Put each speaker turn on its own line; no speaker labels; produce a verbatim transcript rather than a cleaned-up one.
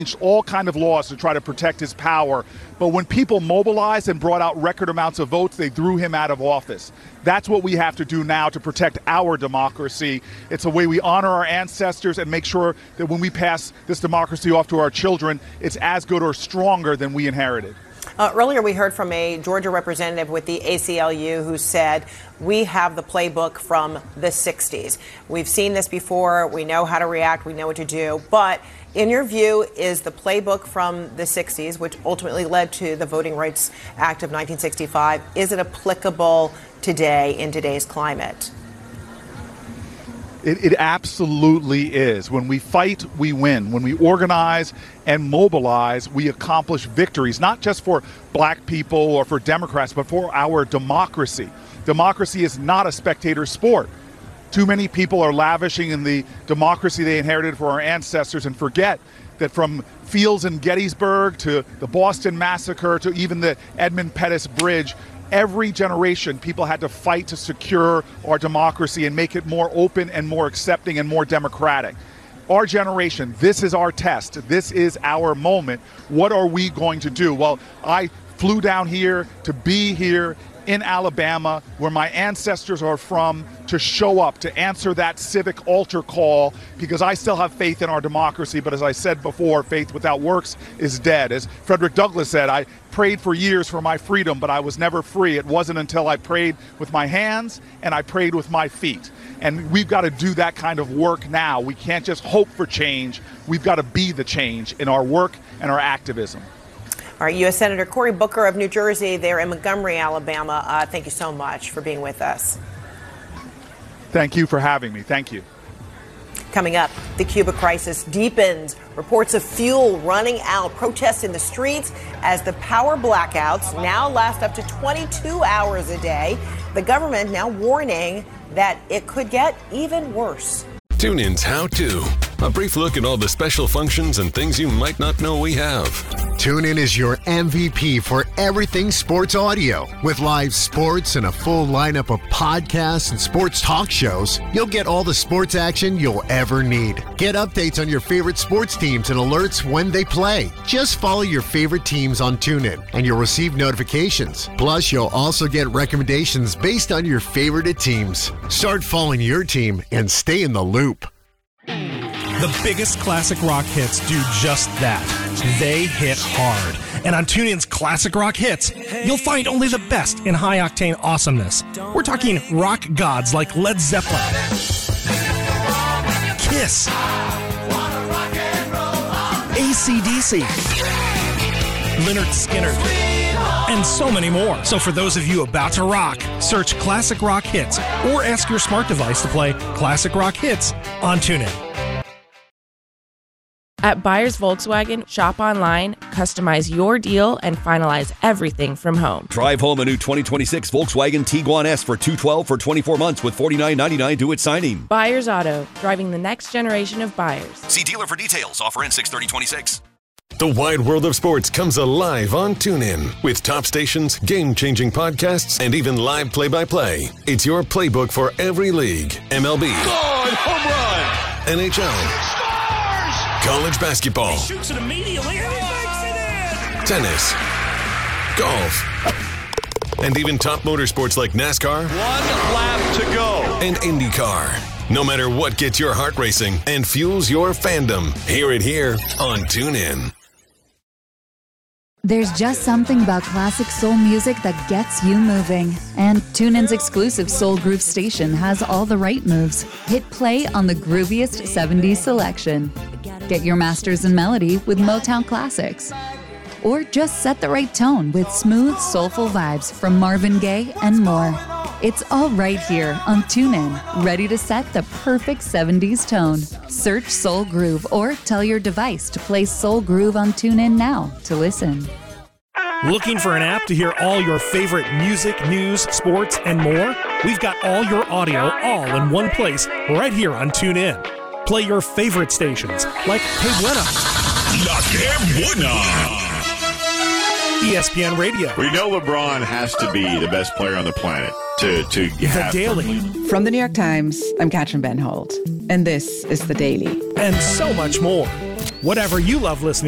all kind of laws to try to protect his power. But when people mobilized and brought out record amounts of votes, they threw him out of office. That's what we have to do now to protect our democracy. It's a way we honor our ancestors and make sure that when we pass this democracy off to our children, it's as good or stronger than we inherited.
Uh, earlier, we heard from a Georgia representative with the A C L U who said, we have the playbook from the sixties. We've seen this before. We know how to react. We know what to do. But in your view, is the playbook from the sixties, which ultimately led to the Voting Rights Act of nineteen sixty-five, is it applicable today in today's climate?
It, it absolutely is. When we fight, we win. When we organize and mobilize, we accomplish victories, not just for black people or for Democrats, but for our democracy. Democracy is not a spectator sport. Too many people are lavishing in the democracy they inherited from our ancestors and forget that from Fields and Gettysburg to the Boston Massacre to even the Edmund Pettus Bridge, every generation, people had to fight to secure our democracy and make it more open and more accepting and more democratic. Our generation, this is our test. This is our moment. What are we going to do? Well, I flew down here to be here in Alabama, where my ancestors are from, to show up, to answer that civic altar call, because I still have faith in our democracy. But as I said before, faith without works is dead. As Frederick Douglass said, I prayed for years for my freedom, but I was never free. It wasn't until I prayed with my hands and I prayed with my feet. And we've got to do that kind of work now. We can't just hope for change. We've got to be the change in our work and our activism.
All right, U S Senator Cory Booker of New Jersey there in Montgomery, Alabama. Uh, thank you so much for being with us.
Thank you for having me. Thank you.
Coming up, the Cuba crisis deepens. Reports of fuel running out. Protests in the streets as the power blackouts now last up to twenty-two hours a day. The government now warning that it could get even worse.
TuneIn's How To. A brief look at all the special functions and things you might not know we have.
TuneIn is your M V P for everything sports audio. With live sports and a full lineup of podcasts and sports talk shows, you'll get all the sports action you'll ever need. Get updates on your favorite sports teams and alerts when they play. Just follow your favorite teams on TuneIn and you'll receive notifications. Plus, you'll also get recommendations based on your favorite teams. Start following your team and stay in the loop.
The biggest classic rock hits do just that. They hit hard. And on TuneIn's Classic Rock Hits, you'll find only the best in high-octane awesomeness. We're talking rock gods like Led Zeppelin, Kiss, A C D C, Lynyrd Skynyrd, and so many more. So for those of you about to rock, search Classic Rock Hits or ask your smart device to play Classic Rock Hits on TuneIn.
At Buyers Volkswagen, shop online, customize your deal, and finalize everything from home.
Drive home a new twenty twenty-six Volkswagen Tiguan S for two hundred twelve dollars for twenty-four months with forty-nine ninety-nine due at signing.
Buyers Auto, driving the next generation of buyers.
See dealer for details. Offer ends six thirty twenty-six.
The wide world of sports comes alive on TuneIn with top stations, game-changing podcasts, and even live play-by-play. It's your playbook for every league. M L B.
God, home run!
N H L. College basketball.
He shoots it immediately and he makes it in!
Tennis. Golf. And even top motorsports like NASCAR.
One lap to go.
And IndyCar. No matter what gets your heart racing and fuels your fandom, hear it here on TuneIn.
There's just something about classic soul music that gets you moving. And TuneIn's exclusive Soul Groove station has all the right moves. Hit play on the grooviest seventies selection. Get your masters in melody with Motown classics. Or just set the right tone with smooth, soulful vibes from Marvin Gaye and more. It's all right here on TuneIn, ready to set the perfect seventies tone. Search Soul Groove or tell your device to play Soul Groove on TuneIn now to listen.
Looking for an app to hear all your favorite music, news, sports, and more? We've got all your audio all in one place right here on TuneIn. Play your favorite stations like Que Buena,
La Que Buena,
E S P N Radio.
We know LeBron has to be the best player on the planet to, to have.
The Daily.
From the New York Times, I'm Katrin Ben Holt, and this is The Daily.
And so much more. Whatever you love listening